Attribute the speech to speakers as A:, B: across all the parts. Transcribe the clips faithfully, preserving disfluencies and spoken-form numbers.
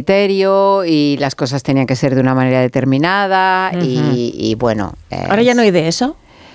A: criterio y las cosas tenían que ser de una manera determinada uh-huh. y, y bueno.
B: Eh, ¿Ahora ya no hay de eso?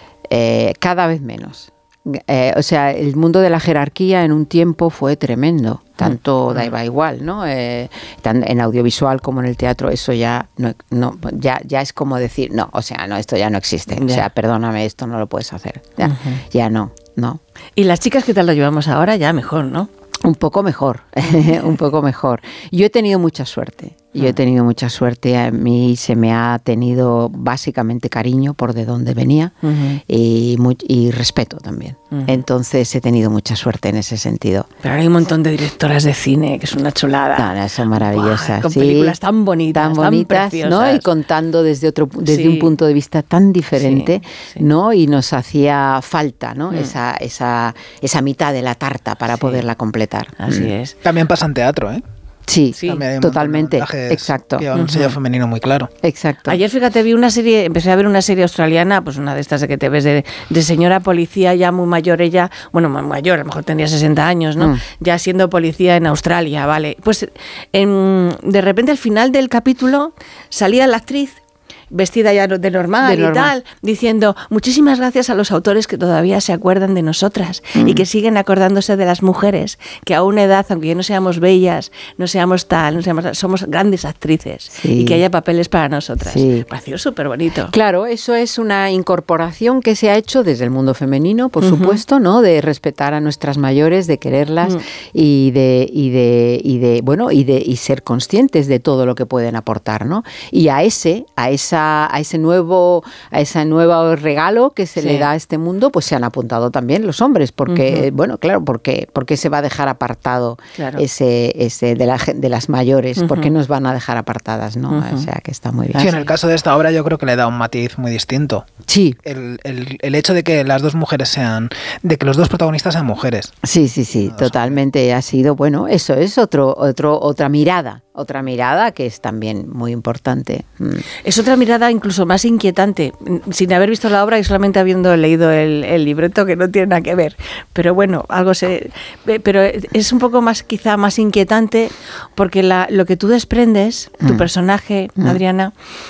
A: Eh, cada vez menos. Eh, o sea, el mundo de la jerarquía en un tiempo fue tremendo. Tanto daba igual, ¿no? Eh, tan en audiovisual como en el teatro, eso ya no, no ya, ya es como decir, no, o sea, no, esto ya no existe. Yeah. O sea, perdóname, esto no lo puedes hacer. Ya, uh-huh. ya no, no.
B: ¿Y las chicas qué tal lo llevamos ahora? Ya mejor, ¿no?
A: Un poco mejor, un poco mejor. Yo he tenido mucha suerte. Yo he tenido mucha suerte, a mí se me ha tenido básicamente cariño por de dónde venía uh-huh. y, muy, y respeto también. Uh-huh. Entonces he tenido mucha suerte en ese sentido.
B: Pero ahora hay un montón de directoras de cine, que es una chulada.
A: No, no, son maravillosas.
B: Wow, con
A: sí,
B: películas tan bonitas,
A: tan bonitas,
B: tan preciosas.
A: ¿no? Y contando desde otro desde
B: sí.
A: un punto de vista tan diferente, sí, sí. ¿no? Y nos hacía falta, ¿no? Mm. Esa, esa, esa mitad de la tarta para sí. poderla completar.
B: Así mm. es.
C: También pasa en teatro, ¿eh?
A: Sí, sí totalmente, exacto.
C: Que un sello uh-huh. femenino muy claro.
A: Exacto.
B: Ayer, fíjate, vi una serie, empecé a ver una serie australiana, pues una de estas de que te ves de, de señora policía ya muy mayor, ella, bueno, más mayor, a lo mejor tendría sesenta años, ¿no? Mm. Ya siendo policía en Australia, ¿vale? Pues en, de repente al final del capítulo salía la actriz vestida ya de normal, de normal y tal, diciendo muchísimas gracias a los autores que todavía se acuerdan de nosotras mm. y que siguen acordándose de las mujeres, que a una edad, aunque ya no seamos bellas, no seamos tal, no seamos, somos grandes actrices sí. y que haya papeles para nosotras. Sí. Me pareció súper bonito.
A: Claro, eso es una incorporación que se ha hecho desde el mundo femenino, por uh-huh. supuesto, ¿no? De respetar a nuestras mayores, de quererlas uh-huh. y de y de y de bueno y de y ser conscientes de todo lo que pueden aportar, ¿no? Y a ese a esa a ese nuevo a ese nuevo regalo que se sí. le da a este mundo, pues se han apuntado también los hombres, porque uh-huh. bueno, claro, porque porque se va a dejar apartado claro. ese ese de la de las mayores, uh-huh. porque nos van a dejar apartadas, ¿no? Uh-huh. O sea, que está muy bien.
C: Sí, en el caso de esta obra yo creo que le da un matiz muy distinto.
A: Sí.
C: El, el, el hecho de que las dos mujeres sean, de que los dos protagonistas sean mujeres.
A: Sí, sí, sí, no, totalmente ha sido, bueno, eso es otro otro otra mirada. Otra mirada que es también muy importante. Mm.
B: Es otra mirada incluso más inquietante, sin haber visto la obra y solamente habiendo leído el, el libreto, que no tiene nada que ver. Pero bueno, algo se... Pero es un poco más, quizá más inquietante, porque la, lo que tú desprendes, mm. tu personaje, mm. Adriana,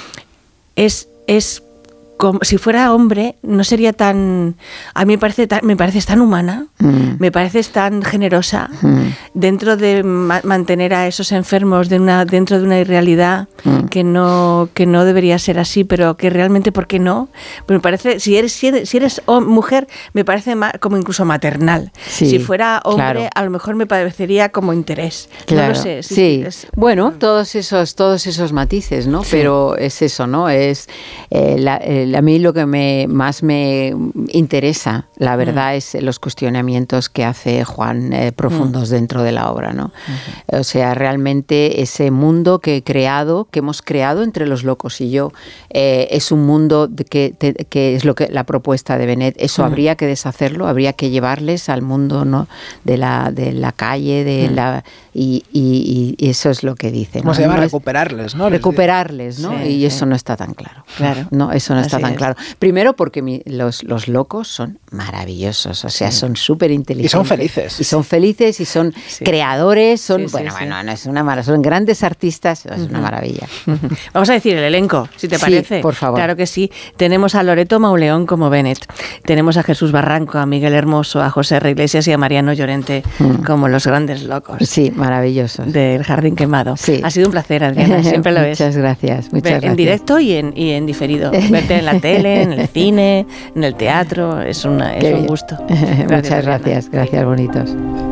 B: es... es como si fuera hombre, no sería tan... A mí me parece tan, me pareces tan humana, mm. me pareces tan generosa, mm. dentro de ma- mantener a esos enfermos de una, dentro de una irrealidad mm. que no que no debería ser así, pero que realmente, ¿por qué no? Pues me parece, si eres, si eres, si eres mujer, me parece ma- como incluso maternal. Sí, si fuera hombre, claro. a lo mejor me parecería como interés.
A: Claro.
B: No lo sé.
A: Sí, sí. Es, bueno, todos esos, todos esos matices, ¿no? Sí. Pero es eso, ¿no? Es eh, la... Eh, a mí lo que me, más me interesa, la verdad, mm. es los cuestionamientos que hace Juan eh, profundos mm. dentro de la obra, ¿no? Uh-huh. O sea, realmente ese mundo que he creado, que hemos creado entre los locos y yo, eh, es un mundo que, te, que es lo que la propuesta de Benet. Eso mm. habría que deshacerlo, habría que llevarles al mundo, ¿no? de la de la calle, de mm. la y, y, y eso es lo que dice.
C: ¿Cómo
A: ¿no?
C: se llama?
A: No
C: Recuperarles, ¿no?
A: Recuperarles, ¿no?
B: Sí,
A: y
B: sí.
A: eso no está tan claro.
B: Claro.
A: No, eso no está
B: Así
A: tan
B: es.
A: claro. Primero porque mi, los, los locos son maravillosos, o sea, sí. son súper inteligentes.
C: Y son felices.
A: Y son felices y son sí. creadores, son,
B: sí, sí,
A: bueno,
B: sí.
A: bueno, no es una mala, son grandes artistas, es uh-huh. una maravilla.
B: Vamos a decir el elenco, si te
A: sí,
B: parece.
A: por favor.
B: Claro que sí. Tenemos a Loreto Mauleón como Benet, tenemos a Jesús Barranco, a Miguel Hermoso, a José R. Iglesias y a Mariano Llorente uh-huh. como los grandes locos.
A: Sí, maravillosos.
B: Del Jardín Quemado.
A: Sí.
B: Ha sido un placer, Adriana, siempre lo es.
A: Muchas gracias, muchas
B: en
A: gracias.
B: directo y en, y en diferido. Verte en la tele, en el cine, en el teatro, es, una, es un gusto.
A: Gracias, muchas gracias, gracias, bonitos.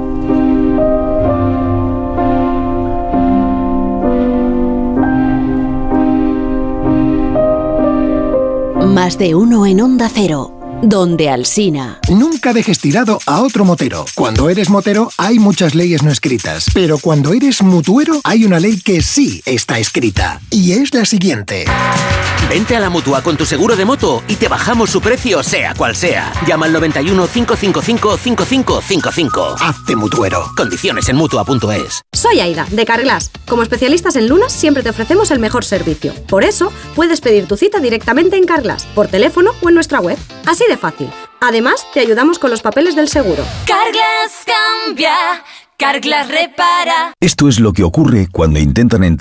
D: Más de uno en Onda Cero. Donde Alsina.
E: Nunca dejes tirado a otro motero. Cuando eres motero hay muchas leyes no escritas, pero cuando eres mutuero hay una ley que sí está escrita, y es la siguiente.
F: Vente a la Mutua con tu seguro de moto y te bajamos su precio sea cual sea. Llama al noventa y uno, cinco cinco cinco, cinco cinco cinco cinco.
E: Hazte mutuero.
F: Condiciones en mutua punto es.
G: Soy Aida, de Carglass. Como especialistas en lunas siempre te ofrecemos el mejor servicio. Por eso, puedes pedir tu cita directamente en Carglass, por teléfono o en nuestra web. Así de fácil. Además, te ayudamos con los papeles del seguro.
H: Carglass cambia, Carglass repara.
I: Esto es lo que ocurre cuando intentan entrar